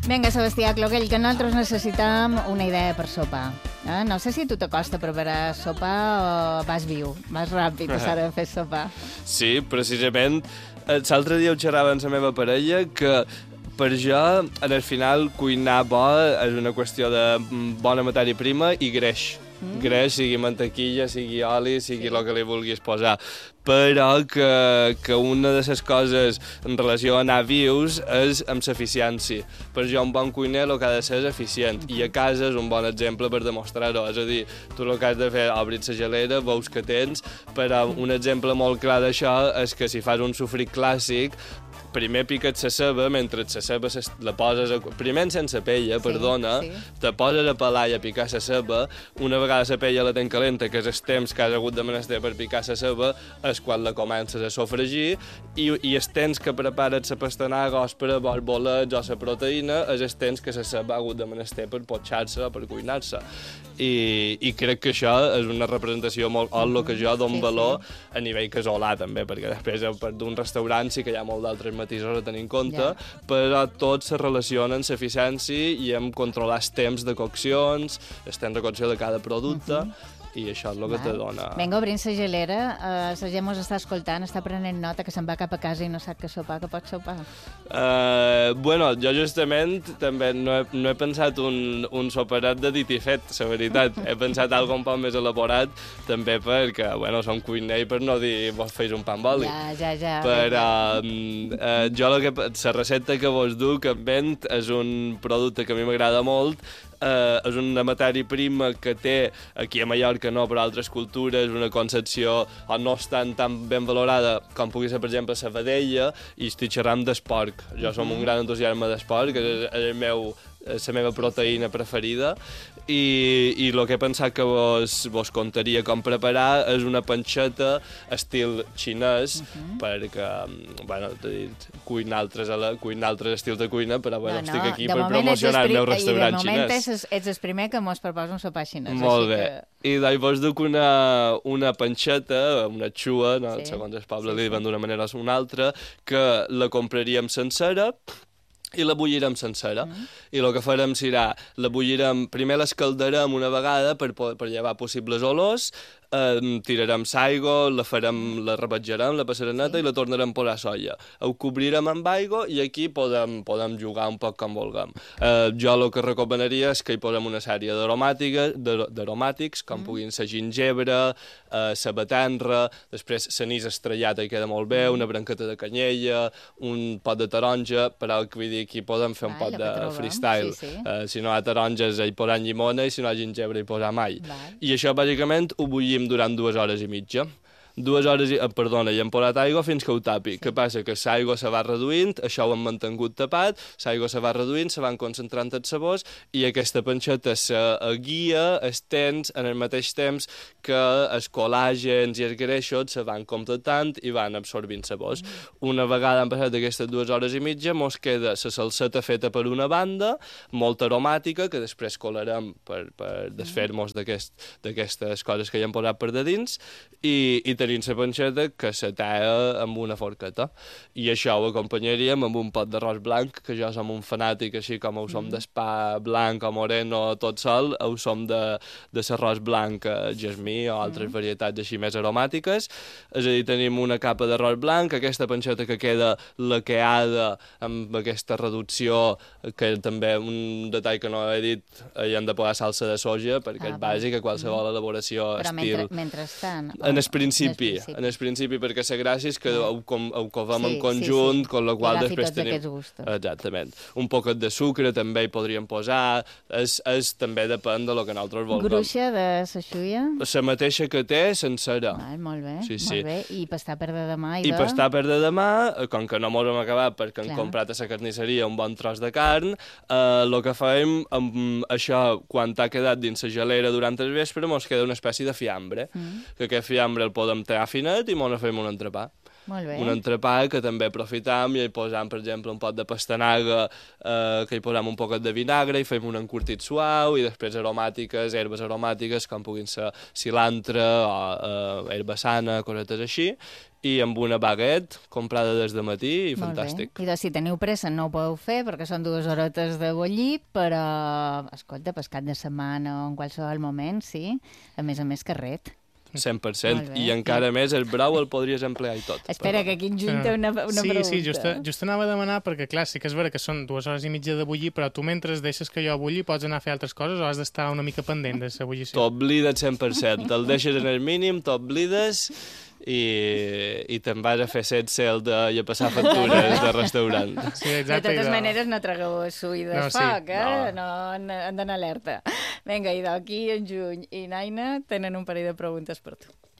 Vinga, Sebastià Cloquell, que nosaltres necessitem una idea per sopar. No sé si tu t'acosta a preparar sopar o vas viu, vas ràpid a l'hora de fer sopar. Sí, precisament. L'altre dia ho xerrava amb la meva parella que per jo, en el final, cuinar bo és una qüestió de bona matèria prima i greix. Greix, sigui mantequilla, sigui oli, sigui el que li vulguis posar. Però que una de les coses en relació a anar vius és amb l'eficiència. Per jo, un bon cuiner el que ha de ser és eficient. I a casa és un bon exemple per demostrar-ho. És a dir, tu el que has de fer, obrir la gelera, veus que tens, però un exemple molt clar d'això és que si fas un sofrit clàssic, primer piques la ceba, mentre la ceba la poses... Primer sense pella, perdona, te poses a pelar i a picar la ceba, una vegada la pella la tens calenta, que és el temps que has hagut de menester per picar la ceba, és quan la comences a sofregir, i el temps que prepares la pastanaga o els parabols, bolets o la proteïna, és el temps que la ceba ha hagut de menester per potxar-se o per cuinar-se. I crec que això és una representació molt el que jo dono valor a nivell casolà, també, perquè després d'un restaurant sí que hi ha molt d'altres matisos a tenir en compte, però tot se relaciona amb l'eficiència i amb controlar els temps de coccions, el temps de cocció de cada producte, i això és el que te dona... Vinga, obrint la gelera, la gent mos està escoltant, està prenent nota que se'n va cap a casa i no sap què sopar, que pot sopar. Bueno, jo justament també no he pensat un soperet de dit i fet, la veritat. He pensat alguna un poc més elaborat, també perquè, bueno, som cuiner i per no dir vos feis un pa amb oli. Ja. Però jo la recepta que vos duc en vent és un producte que a mi m'agrada molt, és una matèria prima que té, aquí a Mallorca no, però a altres cultures, una concepció o no estan tan ben valorada com pugui ser, per exemple, la vedella, i estic xerrant d'esporc. Jo som un gran entusiasme d'esporc, que és la meva proteïna preferida, i el que he pensat que vos contaria com preparar és una panxeta estil xinès, perquè, bueno, cuinar altres estils de cuina, però bueno, estic aquí per promocionar el meu restaurant xinès. I de moment ets el primer que mos proposa un sopar xinès. Molt bé. I vos duc una panxeta, una xua, segons el poble li diuen d'una manera o una altra, que la compraríem sencera, i la bullirem sencera. I el que farem serà, primer l'escaldarem una vegada per llevar possibles olors, tirarem l'aigua, la rebatjarem, la passarem neta i la tornarem a posar soia. Ho cobrirem amb aigua i aquí podem jugar un poc com vulguem. Jo el que recomanaria és que hi posem una sèrie d'aromàtics, com puguin ser gingebre, sabatenra, després l'anís estrellat hi queda molt bé, una branqueta de canyella, un pot de taronja, però vull dir, aquí podem fer un pot de freestyle. Si no hi ha taronges hi posem llimona i si no hi ha gingebre hi posem all. I això bàsicament ho bullim durant 2 hores i mitja. 2 hores i hem posat aigua fins que ho tapi. Què passa? Que l'aigua se va reduint, això ho hem mantingut tapat, l'aigua se va reduint, se van concentrant els sabors i aquesta panxeta s'aguia, es tens en el mateix temps que els col·làgens i els greixos se van completant i van absorbint sabors. Una vegada han passat aquestes 2 hores i mitja, mos queda la salseta feta per una banda, molt aromàtica, que després colarem per desfer-nos d'aquestes coses que hi hem posat per de dins, i tenim la panxeta que se talla amb una forqueta. I això ho acompanyaríem amb un pot d'arròs blanc, que jo som un fanàtic, així com ho som d'espà blanc o moreno tot sol, ho som de l'arròs blanc jasmí o altres varietats així més aromàtiques. És a dir, tenim una capa d'arròs blanc, aquesta panxeta que queda laqueada amb aquesta reducció, que també un detall que no he dit, hi hem de posar salsa de soja, perquè és bàsic a qualsevol elaboració estil. Però mentrestant... En el principi, perquè la gràcia és que ho covem en conjunt, amb la qual després tenim... Exactament. Un poquet de sucre també hi podríem posar, també depèn de lo que nosaltres volem. Gruixa de la xuia? La mateixa que té, sencera. Molt bé, molt bé. I pastar per de demà? I pastar per de demà, com que no mos hem acabat perquè hem comprat a la carnisseria un bon tros de carn, el que fem amb això, quan t'ha quedat dins la gelera durant el vespre, mos queda una espècie de fiambre, que aquest fiambre el podem tallar finet i mos fem un entrepà. un entrepà que també aprofitam i hi posam, per exemple, un pot de pastanaga que hi posam un poquet de vinagre i fem un encurtit suau i després aromàtiques, herbes aromàtiques com puguin ser cilantre o herba sana, cosetes així, i amb una baguette comprada des de matí i fantàstic. I si teniu pressa no ho podeu fer perquè són 2 horetes de bullir, però, escolta, pescat de setmana o en qualsevol moment, sí, a més carret. 100%, i encara més el brou el podries emplear i tot. Espera, que aquí en Juny té una pregunta. Sí, just anava a demanar, perquè clar, sí que és vera que són 2 hores i mitja de bullir, però tu mentre deixes que jo bulli pots anar a fer altres coses o has d'estar una mica pendent de la bullició? T'oblides 100%, te'l deixes en el mínim, t'oblides i te'n vas a fer set celda i a passar factures de restaurant. Sí, exacte, de totes maneres, no tragueu suï de foc, No, han d'anar alerta. Vinga, i d'aquí en Juny i Naina tenen un parell de preguntes per tu.